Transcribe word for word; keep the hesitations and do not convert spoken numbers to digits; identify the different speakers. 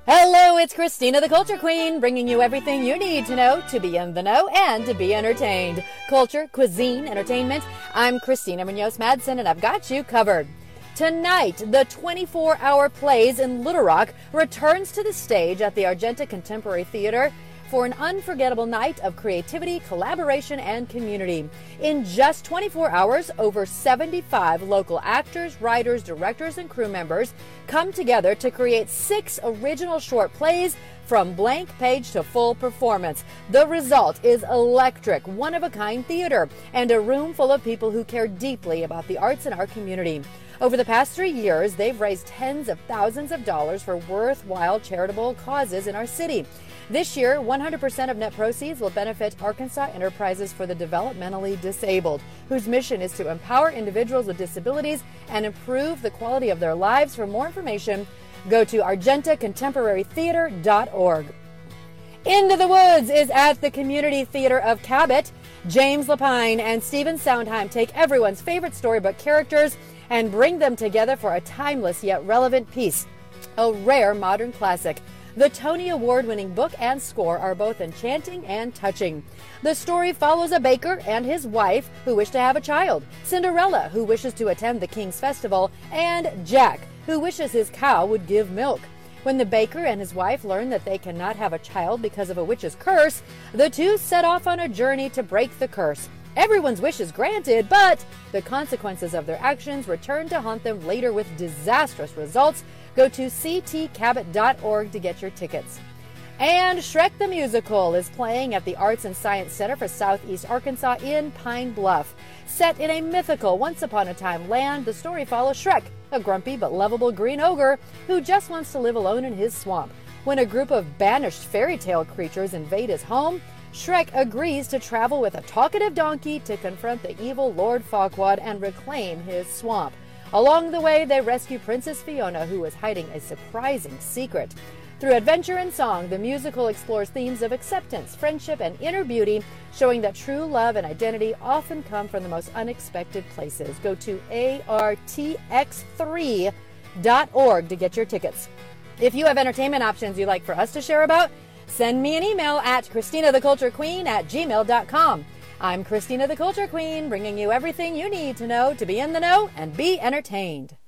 Speaker 1: Hello, it's Christina the Culture Queen, bringing you everything you need to know to be in the know and to be entertained. Culture, cuisine, entertainment. I'm Christina Munoz Madsen, and I've got you covered. Tonight, the twenty-four hour Plays in Little Rock returns to the stage at the Argenta Contemporary Theater for an unforgettable night of creativity, collaboration, and community. In just twenty-four hours, over seventy-five local actors, writers, directors, and crew members come together to create six original short plays from blank page to full performance. The result is electric, one-of-a-kind theater and a room full of people who care deeply about the arts in our community. Over the past three years, they've raised tens of thousands of dollars for worthwhile charitable causes in our city. This year, one hundred percent of net proceeds will benefit Arkansas Enterprises for the Developmentally Disabled, whose mission is to empower individuals with disabilities and improve the quality of their lives. For more information, go to argenta contemporary theater dot org. Into the Woods is at the Community Theater of Cabot. James Lapine and Stephen Sondheim take everyone's favorite storybook characters and bring them together for a timeless yet relevant piece, a rare modern classic. The Tony Award-winning book and score are both enchanting and touching. The story follows a baker and his wife who wish to have a child, Cinderella, who wishes to attend the King's Festival, and Jack, who wishes his cow would give milk. When the baker and his wife learn that they cannot have a child because of a witch's curse, the two set off on a journey to break the curse. Everyone's wish is granted, but the consequences of their actions return to haunt them later with disastrous results. Go to c t cabot dot org to get your tickets. And Shrek the Musical is playing at the Arts and Science Center for Southeast Arkansas in Pine Bluff. Set in a mythical once-upon-a-time land, the story follows Shrek, a grumpy but lovable green ogre who just wants to live alone in his swamp. When a group of banished fairy tale creatures invade his home, Shrek agrees to travel with a talkative donkey to confront the evil Lord Farquaad and reclaim his swamp. Along the way, they rescue Princess Fiona, who is hiding a surprising secret. Through adventure and song, the musical explores themes of acceptance, friendship, and inner beauty, showing that true love and identity often come from the most unexpected places. Go to a r t x three dot org to get your tickets. If you have entertainment options you'd like for us to share about, send me an email at christina the culture queen at gmail dot com. I'm Christina the Culture Queen, bringing you everything you need to know to be in the know and be entertained.